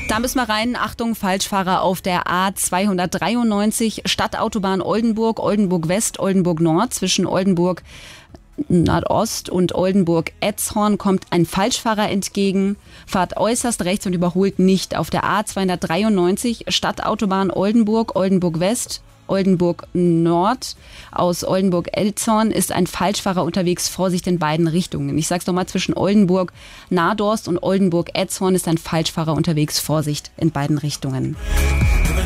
Da müssen wir rein. Achtung, Falschfahrer auf der A293, Stadtautobahn Oldenburg, Oldenburg West, Oldenburg Nord. Zwischen Oldenburg Nordost und Oldenburg-Etzhorn kommt ein Falschfahrer entgegen, fahrt äußerst rechts und überholt nicht. Auf der A293, Stadtautobahn Oldenburg, Oldenburg West, Oldenburg Nord. Aus Oldenburg-Elzhorn ist ein Falschfahrer unterwegs. Vorsicht in beiden Richtungen. Ich sag's nochmal, zwischen Oldenburg-Nadorst und Oldenburg-Etzhorn ist ein Falschfahrer unterwegs. Vorsicht in beiden Richtungen.